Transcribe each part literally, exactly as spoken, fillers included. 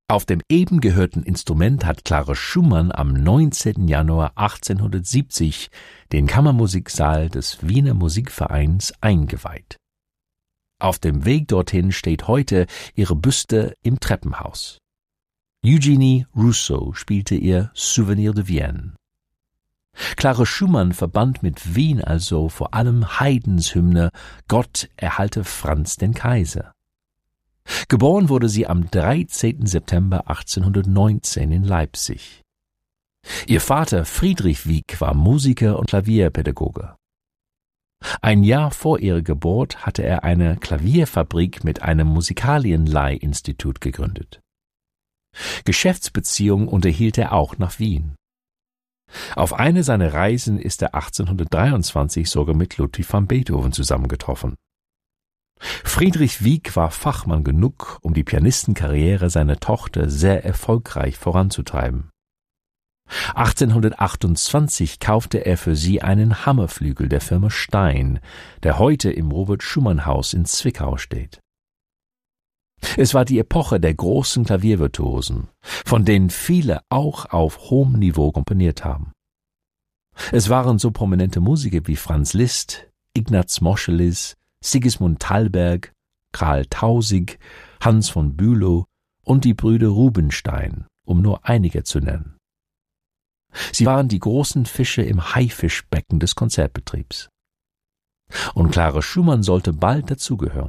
Auf dem eben gehörten Instrument hat Clara Schumann am neunzehnten Januar achtzehnhundertsiebzig den Kammermusiksaal des Wiener Musikvereins eingeweiht. Auf dem Weg dorthin steht heute ihre Büste im Treppenhaus. Eugenie Rousseau spielte ihr Souvenir de Vienne. Clara Schumann verband mit Wien also vor allem Haydns Hymne Gott erhalte Franz den Kaiser. Geboren wurde sie am dreizehnten September achtzehnhundertneunzehn in Leipzig. Ihr Vater Friedrich Wieck war Musiker und Klavierpädagoge. Ein Jahr vor ihrer Geburt hatte er eine Klavierfabrik mit einem Musikalienleih-Institut gegründet. Geschäftsbeziehungen unterhielt er auch nach Wien. Auf einer seiner Reisen ist er achtzehnhundertdreiundzwanzig sogar mit Ludwig van Beethoven zusammengetroffen. Friedrich Wieck war Fachmann genug, um die Pianistenkarriere seiner Tochter sehr erfolgreich voranzutreiben. achtzehnhundertachtundzwanzig kaufte er für sie einen Hammerflügel der Firma Stein, der heute im Robert-Schumann-Haus in Zwickau steht. Es war die Epoche der großen Klaviervirtuosen, von denen viele auch auf hohem Niveau komponiert haben. Es waren so prominente Musiker wie Franz Liszt, Ignaz Moscheles, Sigismund Thalberg, Karl Tausig, Hans von Bülow und die Brüder Rubinstein, um nur einige zu nennen. Sie waren die großen Fische im Haifischbecken des Konzertbetriebs. Und Clara Schumann sollte bald dazugehören.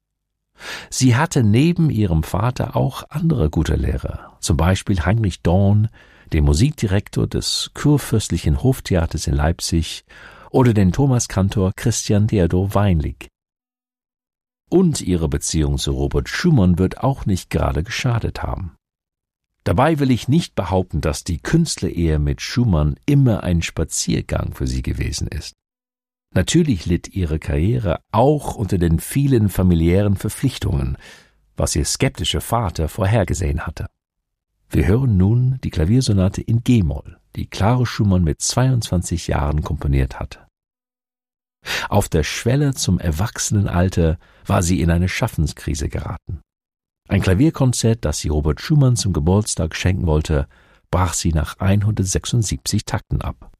Sie hatte neben ihrem Vater auch andere gute Lehrer, zum Beispiel Heinrich Dorn, den Musikdirektor des Kurfürstlichen Hoftheaters in Leipzig, oder den Thomaskantor Christian Theodor Weinlig. Und ihre Beziehung zu Robert Schumann wird auch nicht gerade geschadet haben. Dabei will ich nicht behaupten, dass die Künstlerehe mit Schumann immer ein Spaziergang für sie gewesen ist. Natürlich litt ihre Karriere auch unter den vielen familiären Verpflichtungen, was ihr skeptischer Vater vorhergesehen hatte. Wir hören nun die Klaviersonate in G-Moll, die Clara Schumann mit zweiundzwanzig Jahren komponiert hatte. Auf der Schwelle zum Erwachsenenalter war sie in eine Schaffenskrise geraten. Ein Klavierkonzert, das sie Robert Schumann zum Geburtstag schenken wollte, brach sie nach hundertsechsundsiebzig Takten ab.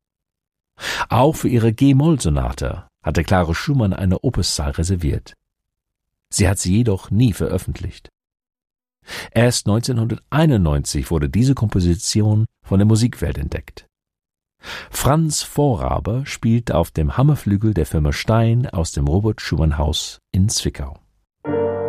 Auch für ihre G-Moll-Sonate hatte Clara Schumann eine Opuszahl reserviert. Sie hat sie jedoch nie veröffentlicht. Erst neunzehnhunderteinundneunzig wurde diese Komposition von der Musikwelt entdeckt. Franz Vorraber spielt auf dem Hammerflügel der Firma Stein aus dem Robert-Schumann-Haus in Zwickau.